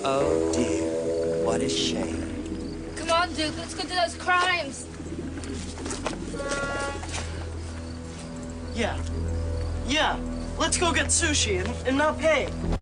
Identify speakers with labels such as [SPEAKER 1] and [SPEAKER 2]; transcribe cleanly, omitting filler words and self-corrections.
[SPEAKER 1] Oh dear, what a shame.
[SPEAKER 2] Come on, Duke, let's go do those crimes.
[SPEAKER 3] Yeah, let's go get sushi and not pay.